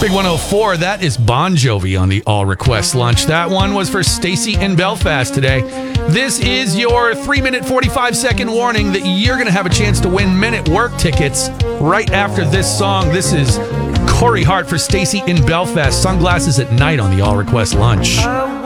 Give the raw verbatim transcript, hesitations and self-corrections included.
Big one oh four, that is Bon Jovi on the All Request Lunch. That one was for Stacy in Belfast today. This is your three minute, forty-five second warning that you're going to have a chance to win Men at Work tickets right after this song. This is Corey Hart for Stacy in Belfast. Sunglasses at Night on the All Request Lunch.